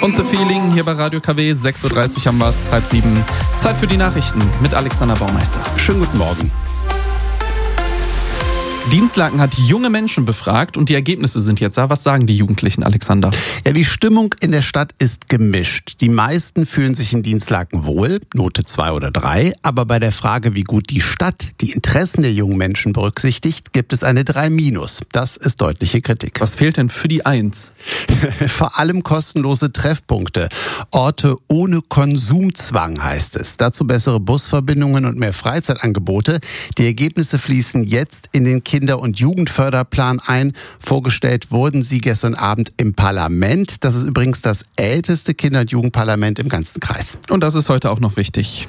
Und The Feeling hier bei Radio KW, 6.30 Uhr haben wir es, 6:30. Zeit für die Nachrichten mit Alexander Baumeister. Schönen guten Morgen. Dienstlaken hat junge Menschen befragt und die Ergebnisse sind jetzt da. Was sagen die Jugendlichen, Alexander? Ja, die Stimmung in der Stadt ist gemischt. Die meisten fühlen sich in Dienstlaken wohl, Note 2 oder 3. Aber bei der Frage, wie gut die Stadt die Interessen der jungen Menschen berücksichtigt, gibt es eine 3-. Das ist deutliche Kritik. Was fehlt denn für die 1? Vor allem kostenlose Treffpunkte. Orte ohne Konsumzwang heißt es. Dazu bessere Busverbindungen und mehr Freizeitangebote. Die Ergebnisse fließen jetzt in den Kinder- und Jugendförderplan ein. Vorgestellt wurden sie gestern Abend im Parlament. Das ist übrigens das älteste Kinder- und Jugendparlament im ganzen Kreis. Und das ist heute auch noch wichtig.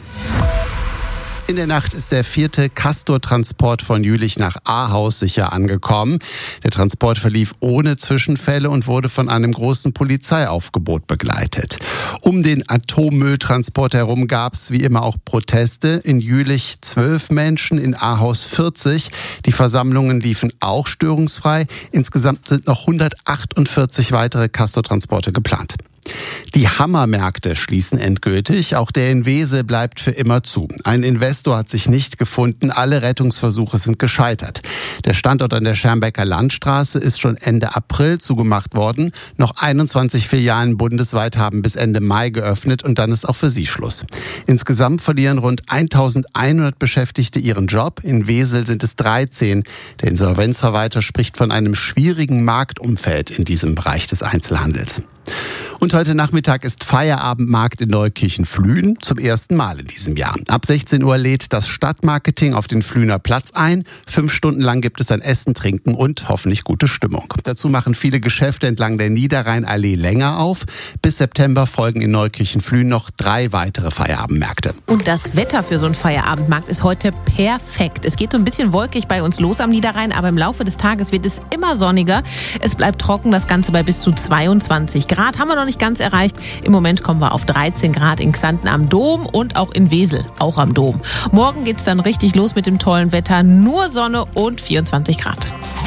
In der Nacht ist der 4. Castor-Transport von Jülich nach Ahaus sicher angekommen. Der Transport verlief ohne Zwischenfälle und wurde von einem großen Polizeiaufgebot begleitet. Um den Atommülltransport herum gab es wie immer auch Proteste. In Jülich 12 Menschen, in Ahaus 40. Die Versammlungen liefen auch störungsfrei. Insgesamt sind noch 148 weitere Castor-Transporte geplant. Die Hammermärkte schließen endgültig. Auch der in Wesel bleibt für immer zu. Ein Investor hat sich nicht gefunden. Alle Rettungsversuche sind gescheitert. Der Standort an der Schermbecker Landstraße ist schon Ende April zugemacht worden. Noch 21 Filialen bundesweit haben bis Ende Mai geöffnet und dann ist auch für sie Schluss. Insgesamt verlieren rund 1100 Beschäftigte ihren Job. In Wesel sind es 13. Der Insolvenzverwalter spricht von einem schwierigen Marktumfeld in diesem Bereich des Einzelhandels. Und heute Nachmittag ist Feierabendmarkt in Neukirchen-Flühen zum ersten Mal in diesem Jahr. Ab 16 Uhr lädt das Stadtmarketing auf den Flühener Platz ein. 5 Stunden lang gibt es ein Essen, Trinken und hoffentlich gute Stimmung. Dazu machen viele Geschäfte entlang der Niederrheinallee länger auf. Bis September folgen in Neukirchen-Flühen noch 3 weitere Feierabendmärkte. Und das Wetter für so einen Feierabendmarkt ist heute perfekt. Es geht so ein bisschen wolkig bei uns los am Niederrhein, aber im Laufe des Tages wird es immer sonniger. Es bleibt trocken, das Ganze bei bis zu 22 Grad. Haben wir noch nicht ganz erreicht. Im Moment kommen wir auf 13 Grad in Xanten am Dom und auch in Wesel, auch am Dom. Morgen geht's dann richtig los mit dem tollen Wetter. Nur Sonne und 24 Grad.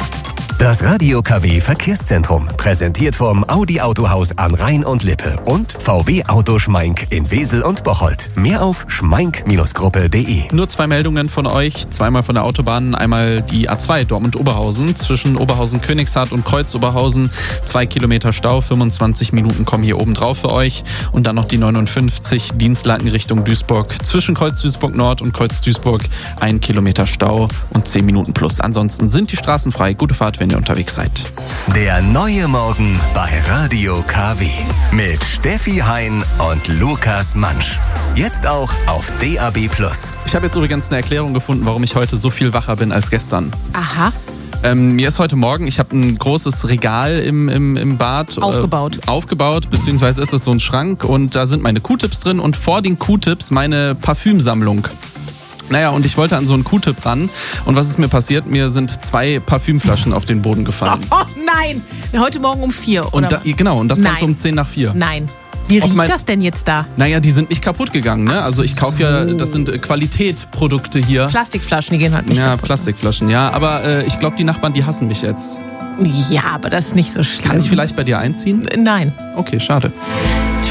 Das Radio KW Verkehrszentrum, präsentiert vom Audi Autohaus an Rhein und Lippe und VW Auto Schmeink in Wesel und Bocholt. Mehr auf schmeink-gruppe.de. Nur 2 Meldungen von euch, zweimal von der Autobahn. Einmal die A2 Dortmund-Oberhausen zwischen Oberhausen-Königshardt und Kreuz-Oberhausen. 2 Kilometer Stau, 25 Minuten kommen hier oben drauf für euch. Und dann noch die 59 Dienstlaken Richtung Duisburg. Zwischen Kreuz-Duisburg Nord und Kreuz-Duisburg 1 Kilometer Stau und 10 Minuten plus. Ansonsten sind die Straßen frei. Gute Fahrt, wenn ihr unterwegs seid. Der neue Morgen bei Radio KW mit Steffi Hein und Lukas Mansch. Jetzt auch auf DAB+. Ich habe jetzt übrigens eine Erklärung gefunden, warum ich heute so viel wacher bin als gestern. Aha. Mir ist heute Morgen, ich habe ein großes Regal im Bad aufgebaut, beziehungsweise ist das so ein Schrank und da sind meine Q-Tips drin und vor den Q-Tips meine Parfümsammlung. Naja, und ich wollte an so einen Q-Tip ran. Und was ist mir passiert? Mir sind 2 Parfümflaschen auf den Boden gefallen. Oh nein! Heute Morgen um 4, oder? Und das Ganze um 10 nach 4. Nein. Wie riecht das denn jetzt da? Naja, die sind nicht kaputt gegangen, ne? Also ich kaufe ja, das sind Qualitätprodukte hier. Plastikflaschen, die gehen halt nicht kaputt. Ja, Plastikflaschen, ja. Aber ich glaube, die Nachbarn, die hassen mich jetzt. Ja, aber das ist nicht so schlimm. Kann ich vielleicht bei dir einziehen? Nein. Okay, schade.